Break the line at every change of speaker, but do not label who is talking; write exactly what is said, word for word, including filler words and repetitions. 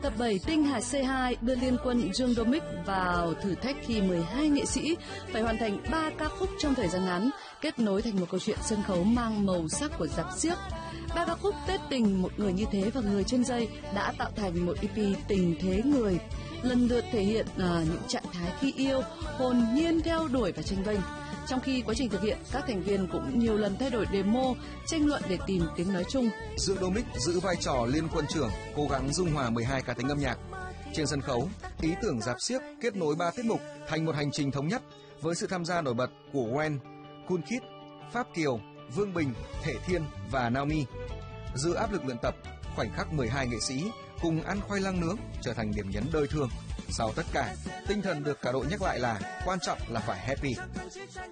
Tập bảy Tinh Hà xê hai đưa Liên Quân Dương Đô Mích vào thử thách khi mười hai nghệ sĩ phải hoàn thành ba ca khúc trong thời gian ngắn, kết nối thành một câu chuyện sân khấu mang màu sắc của rạp xiếc. Ba ca khúc Tết Tình, Một Người Như Thế và Người Trên Dây đã tạo thành một e pê Tình Thế Người, lần lượt thể hiện uh, những trạng thái khi yêu, hồn nhiên theo đuổi và tranh vênh. Trong khi quá trình thực hiện, các thành viên cũng nhiều lần thay đổi demo, tranh luận để tìm tiếng nói chung.
Dương Đô Mích giữ vai trò liên quân trưởng, cố gắng dung hòa mười hai cá tính âm nhạc. Trên sân khấu, ý tưởng rạp xiếc kết nối ba tiết mục thành một hành trình thống nhất với sự tham gia nổi bật của Gwen, Cool Kid, Pháp Kiều, Vương Bình, Thể Thiên và Naomi. Giữa áp lực luyện tập, khoảnh khắc mười hai nghệ sĩ cùng ăn khoai lang nướng trở thành điểm nhấn đời thường. Sau tất cả, tinh thần được cả đội nhắc lại là quan trọng là phải happy.